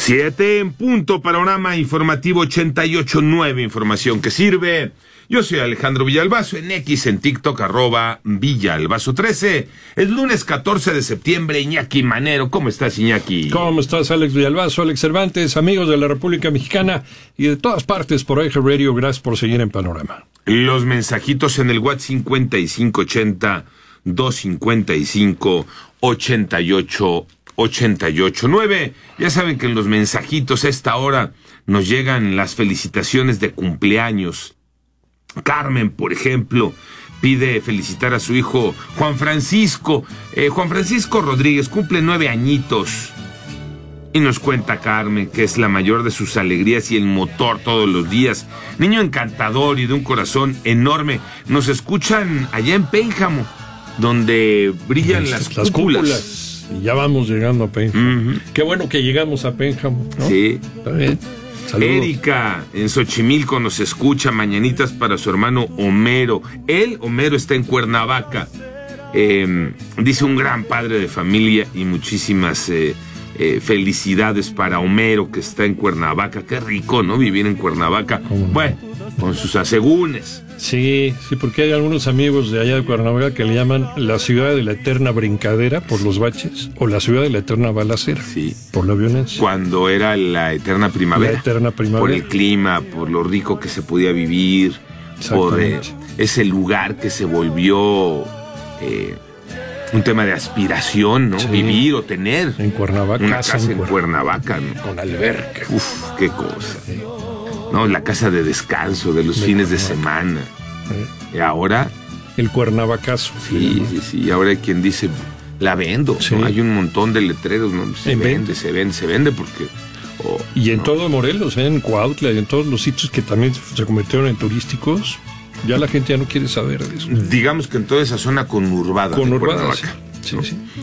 7 en punto, panorama informativo 88.9, información que sirve. Yo soy Alejandro Villalbazo, en X, en TikTok, @Villalbazo13. Es lunes 14 de septiembre, Iñaki Manero. ¿Cómo estás, Iñaki? ¿Cómo estás, Alex Villalbazo, Alex Cervantes, amigos de la República Mexicana y de todas partes por Eje Radio? Gracias por seguir en Panorama. Los mensajitos en el WhatsApp 5580-255-8889. Ya saben que en los mensajitos a esta hora nos llegan las felicitaciones de cumpleaños. Carmen, por ejemplo, pide felicitar a su hijo Juan Francisco. Juan Francisco Rodríguez cumple 9 añitos. Y nos cuenta Carmen que es la mayor de sus alegrías y el motor todos los días. Niño encantador y de un corazón enorme. Nos escuchan allá en Pénjamo, donde brillan las cúpulas. Y ya vamos llegando a Pénjamo. Qué bueno que llegamos a Pénjamo, ¿no? Sí. Está bien. Saludos. Erika, en Xochimilco, nos escucha. Mañanitas para su hermano Homero. Homero, está en Cuernavaca. Dice un gran padre de familia y muchísimas felicidades para Homero, que está en Cuernavaca. Qué rico, ¿no? Vivir en Cuernavaca. Bueno, con sus asegúnes. Sí, porque hay algunos amigos de allá de Cuernavaca que le llaman la ciudad de la eterna brincadera por los baches, o la ciudad de la eterna balacera, sí, por la violencia. Cuando era la eterna primavera. La eterna primavera. Por el clima, por lo rico que se podía vivir, por ese lugar que se volvió un tema de aspiración, ¿no? Sí. Vivir o tener en Cuernavaca, una casa en Cuernavaca, ¿no? Con alberca. Uf, qué cosa. Sí. No, la casa de descanso de los fines de semana. Y ahora el Cuernavacazo. Sí. Y ahora hay quien dice, la vendo. Sí. ¿No? Hay un montón de letreros, ¿no? Se vende porque... y en todo Morelos, en Cuautla y en todos los sitios que también se convirtieron en turísticos, ya la gente ya no quiere saber de eso. Digamos que en toda esa zona conurbada. Sí.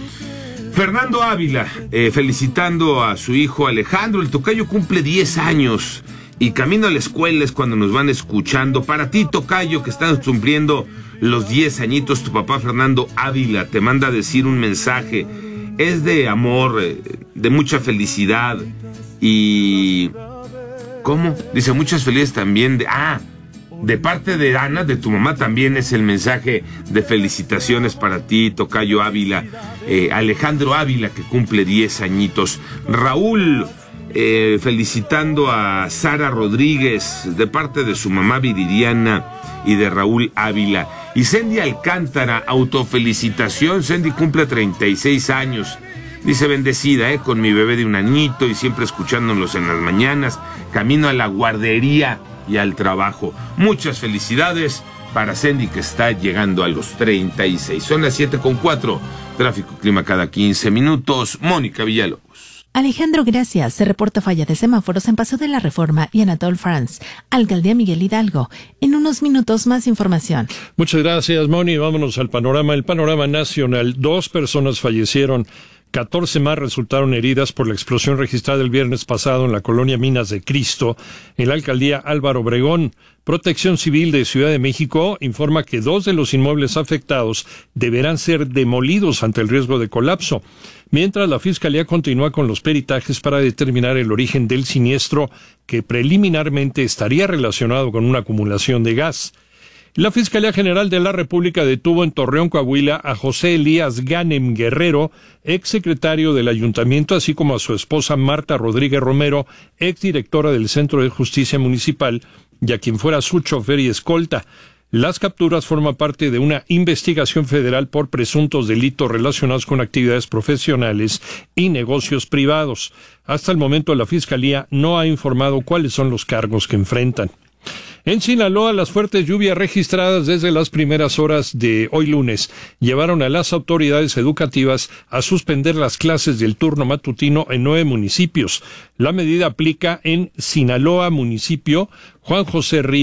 Fernando Ávila, felicitando a su hijo Alejandro. El tocayo cumple 10 años. Y camino a la escuela es cuando nos van escuchando. Para ti, tocayo, que estás cumpliendo los 10 añitos, tu papá Fernando Ávila te manda a decir un mensaje. Es de amor, de mucha felicidad. Y... ¿cómo? Dice, muchas felicidades también de parte de Ana, de tu mamá, también es el mensaje de felicitaciones para ti, tocayo Ávila. Alejandro Ávila, que cumple 10 añitos. Raúl... felicitando a Sara Rodríguez de parte de su mamá Viridiana y de Raúl Ávila. Y Sendy Alcántara, autofelicitación. Sendy cumple 36 años. Dice, bendecida, con mi bebé de un añito y siempre escuchándonos en las mañanas, camino a la guardería y al trabajo. Muchas felicidades para Sendy, que está llegando a los 36. Son las 7:04. Tráfico, clima cada 15 minutos. Mónica Villalobos. Alejandro, gracias. Se reporta falla de semáforos en Paso de la Reforma y Anatole France, Alcaldía Miguel Hidalgo. En unos minutos más información. Muchas gracias, Moni. Vámonos al panorama. El panorama nacional. 2 personas fallecieron. 14 más resultaron heridas por la explosión registrada el viernes pasado en la colonia Minas de Cristo, en la alcaldía Álvaro Obregón. Protección Civil de Ciudad de México informa que 2 de los inmuebles afectados deberán ser demolidos ante el riesgo de colapso, mientras la Fiscalía continúa con los peritajes para determinar el origen del siniestro, que preliminarmente estaría relacionado con una acumulación de gas. La Fiscalía General de la República detuvo en Torreón, Coahuila, a José Elías Ganem Guerrero, exsecretario del Ayuntamiento, así como a su esposa Marta Rodríguez Romero, exdirectora del Centro de Justicia Municipal, y a quien fuera su chofer y escolta. Las capturas forman parte de una investigación federal por presuntos delitos relacionados con actividades profesionales y negocios privados. Hasta el momento, la Fiscalía no ha informado cuáles son los cargos que enfrentan. En Sinaloa, las fuertes lluvias registradas desde las primeras horas de hoy lunes llevaron a las autoridades educativas a suspender las clases del turno matutino en 9 municipios. La medida aplica en Sinaloa, municipio Juan José Ríos,